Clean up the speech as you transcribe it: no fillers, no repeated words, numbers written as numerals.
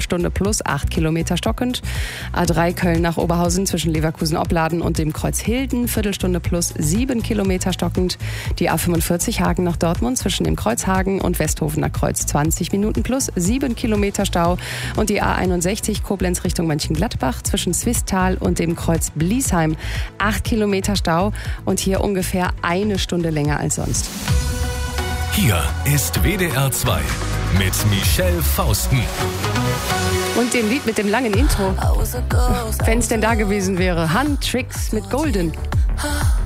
Viertelstunde plus 8 Kilometer stockend. A3 Köln nach Oberhausen zwischen Leverkusen-Opladen und dem Kreuz Hilden, Viertelstunde plus 7 Kilometer stockend. Die A45 Hagen nach Dortmund zwischen dem Kreuz Hagen und Westhofener Kreuz 20 Minuten plus 7 Kilometer Stau. Und die A61 Koblenz Richtung Mönchengladbach zwischen Swisttal und dem Kreuz Bliesheim 8 Kilometer Stau und hier ungefähr eine Stunde länger als sonst. Hier ist WDR 2 mit Michelle Fausten. Und dem Lied mit dem langen Intro. Wenn es denn da gewesen wäre. Hand Tricks mit Golden.